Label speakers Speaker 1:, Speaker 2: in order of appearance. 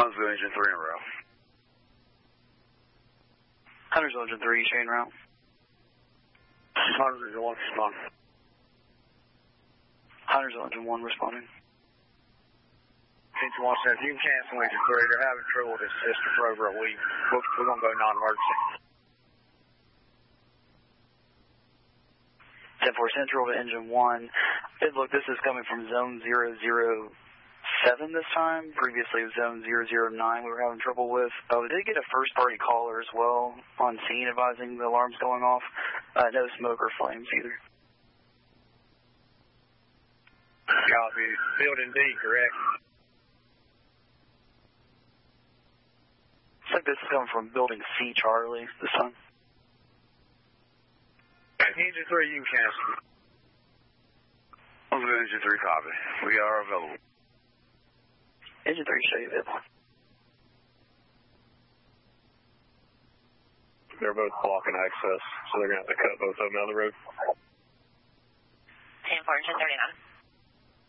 Speaker 1: Huntersville Engine 3 en route.
Speaker 2: Huntersville Engine 3, Shane route.
Speaker 1: Huntersville 1 respond.
Speaker 2: Huntersville Engine 1 responding.
Speaker 1: Engine 1 says you can cancel Engine 3. They're having trouble with this system for over a week. We're going to go non-emergency.
Speaker 2: 10-4 Central to Engine 1. Look, this is coming from Zone 007 this time. Previously, it was Zone 009 we were having trouble with. We did get a first-party caller as well on scene advising the alarm's going off. No smoke or flames either.
Speaker 1: Copy. Building D, correct?
Speaker 2: Looks like this is coming from Building C, Charlie, this time.
Speaker 1: Engine 3, you can cancel. Huntersville Engine 3, copy. We are available.
Speaker 2: Engine 3, show you available.
Speaker 1: They're both blocking access, so they're going to have to cut both of them down the road.
Speaker 3: 10-4, Engine 39.